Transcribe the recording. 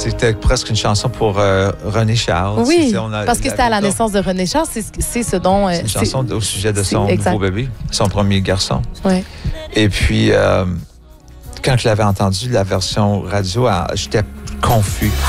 c'était presque une chanson pour René Charles. Oui, parce que c'était à la naissance de René Charles. C'est ce dont... c'est une chanson au sujet de son exact. nouveau bébé, son premier garçon. Ouais. Et puis, quand je l'avais entendu, la version radio, j'étais confus.